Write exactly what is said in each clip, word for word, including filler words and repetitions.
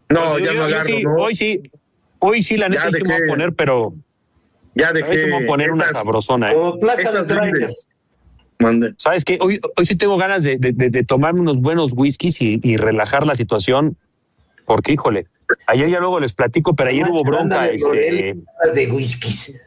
No, yo, ya yo, no yo agarro, sí, ¿no? hoy sí, hoy sí, la neta, sí me voy a poner, pero ya dejé a me voy a poner esas, una sabrosona. ¿eh? Como placa esas de trailer. grandes. Mande. ¿Sabes qué? Hoy, hoy sí tengo ganas de, de, de, de tomarme unos buenos whiskies y, y relajar la situación, porque, híjole, ayer ya luego les platico, pero ayer hubo bronca. De este de whiskies.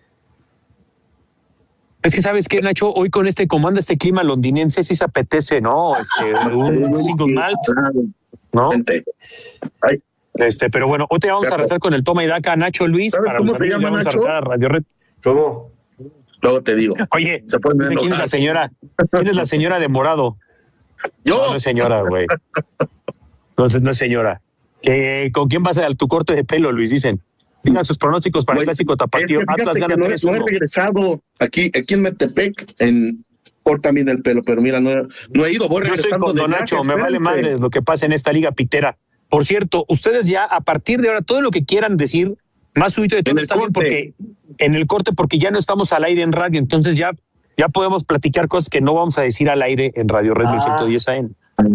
Es que, ¿sabes qué, Nacho? Hoy con este, como anda este clima londinense, sí se apetece, ¿no? Este, un single malt, ¿no? Ay. Este, pero bueno, hoy te vamos a rezar con el toma y daca, Nacho, Luis. ¿Sabes para cómo los se amigos, llama, vamos Nacho? a rezar a Radio Red. ¿Cómo? Luego te digo. Oye, se puede dice, ¿quién es la señora? ¿Quién es la señora de morado? Yo. No, no es señora, güey. No, no es señora. ¿Que, ¿Con quién vas a tu corte de pelo, Luis? Dicen. Digan sus pronósticos para el clásico tapatío. Es que Atlas gana no, tres no uno. he regresado aquí, aquí en Metepec, en corta también el pelo, pero mira, no, no he ido, voy Yo estoy regresando con de Don viaje, Nacho, me vale espérense. madre lo que pasa en esta liga pitera. Por cierto, ustedes ya a partir de ahora, todo lo que quieran decir, más subido de todo En el está bien, corte. porque en el corte, porque ya no estamos al aire en radio, entonces ya, ya podemos platicar cosas que no vamos a decir al aire en Radio Red Ah. ciento diez A M.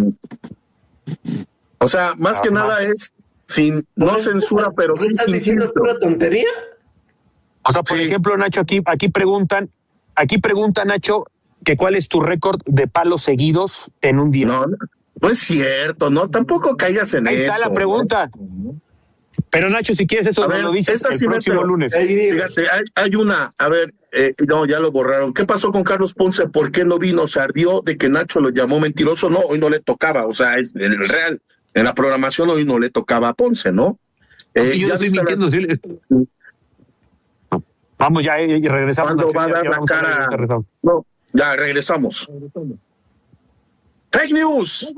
O sea, más Ah, que más. nada es sin, no ¿Por censura, pero ¿No sí estás sin diciendo filtro. pura tontería? O sea, por Sí. ejemplo, Nacho, aquí, aquí preguntan, aquí pregunta Nacho que cuál es tu récord de palos seguidos en un día. No, no es cierto, no, tampoco caigas en Ahí eso. está la pregunta. Pero Nacho, si quieres eso, A nos ver, lo dices esta el sí próximo mételo. lunes. Fíjate, hay, hay una, a ver, eh, no, ya lo borraron. ¿Qué pasó con Carlos Ponce? ¿Por qué no vino? ¿Se ardió de que Nacho lo llamó mentiroso? No, hoy no le tocaba, o sea, es el real. En la programación hoy no le tocaba a Ponce, ¿no? Eh, Y yo ya no estoy viste la- mintiendo. sí. Vamos ya y regresamos. ¿Cuándo Nacho, va a ya- dar ya la vamos a ver, cara? ahorita regresamos. No, ya regresamos. Fake news.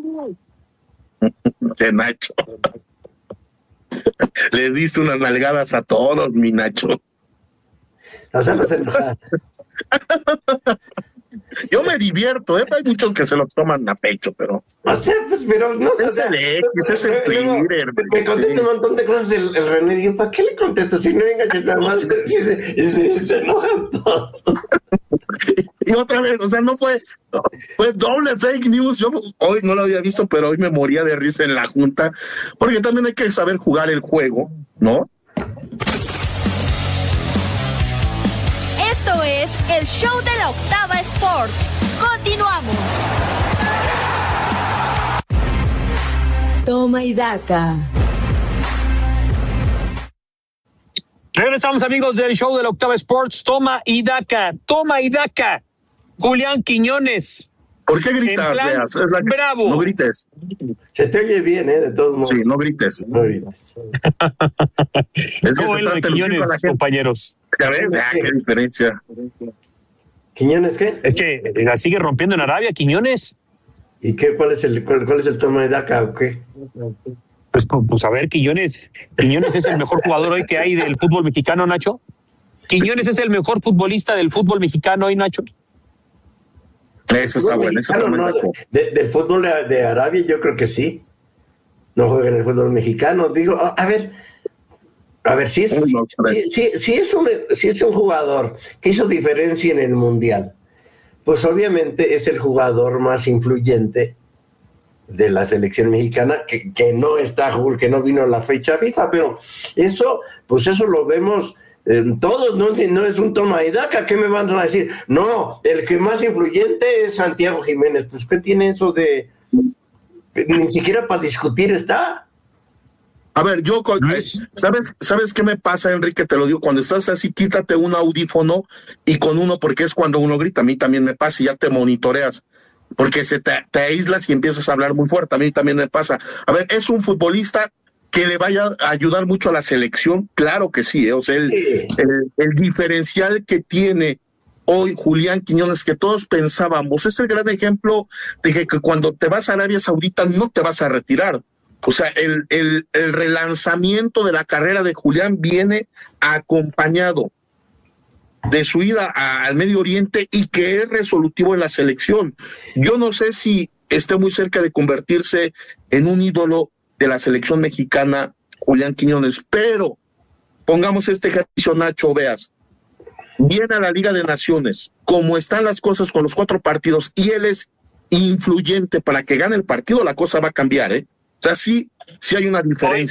De Nacho. Le diste unas nalgadas a todos, mi Nacho. O sea, no se enoja. Yo me divierto, ¿eh? Hay muchos que se lo toman a pecho, pero O sea, pues, pero no. es o sea, el X, es el luego, Twitter. Me contesta un montón de cosas el, el René. Y yo, ¿para qué le contesto? Si no venga, yo nada más. Y se, y se, se enojan todos. Y otra vez, o sea, no fue, fue doble fake news. Yo hoy no lo había visto, pero hoy me moría de risa en la junta, porque también hay que saber jugar el juego, ¿no? Esto es el show de la Octava Sports. Continuamos. Toma y daca. Regresamos, amigos, del show de la Octava Sports. Toma y daca, toma y daca. Julián Quiñones. ¿Por qué gritas, En plan, Leas? Es la- bravo. No grites. Se te oye bien, ¿eh? De todos modos. Sí, no grites. No grites. Es que ¿Cómo se ven lo trata de de lucir Quiñones, con la gente. compañeros? Ya ves, ah, qué diferencia. ¿Quiñones qué? Es que la sigue rompiendo en Arabia, Quiñones. ¿Y qué? ¿Cuál es el, cuál, cuál es el toma de daca o qué? Pues, pues a ver, Quiñones. Quiñones es el mejor jugador hoy que hay del fútbol mexicano, Nacho. Quiñones es el mejor futbolista del fútbol mexicano hoy, Nacho. Eso está bueno. Eso Mexicano, también no, está bueno. de, del fútbol de, de Arabia, yo creo que sí. No juega en el fútbol mexicano. Digo, a, a ver, a ver, si es, Uy, no, si, si, si es un, si es un jugador que hizo diferencia en el Mundial, pues obviamente es el jugador más influyente de la selección mexicana, que, que no está, que no vino a la fecha FIFA, pero eso, pues eso lo vemos eh, todos, ¿no? Si no es un toma y daca, ¿qué me van a decir? No, el que más influyente es Santiago Jiménez. Pues, ¿qué tiene eso de...? Ni siquiera para discutir está. A ver, yo, con- Luis. ¿sabes, ¿sabes qué me pasa, Enrique? Te lo digo, cuando estás así, quítate un audífono y con uno, porque es cuando uno grita, a mí también me pasa y ya te monitoreas, porque se te, te aíslas y empiezas a hablar muy fuerte, a mí también me pasa. A ver, ¿es un futbolista que le vaya a ayudar mucho a la selección? Claro que sí, ¿eh? O sea, el, Sí. el, el diferencial que tiene hoy Julián Quiñones, que todos pensábamos, es el gran ejemplo de que, que cuando te vas a Arabia Saudita no te vas a retirar. O sea, el, el, el relanzamiento de la carrera de Julián viene acompañado de su ida a, al Medio Oriente y que es resolutivo en la selección. Yo no sé si esté muy cerca de convertirse en un ídolo de la selección mexicana, Julián Quiñones, pero pongamos este ejercicio, Nacho, veas, viene a la Liga de Naciones, como están las cosas con los cuatro partidos, y él es influyente para que gane el partido, la cosa va a cambiar, ¿eh? O sea, sí, sí hay una diferencia.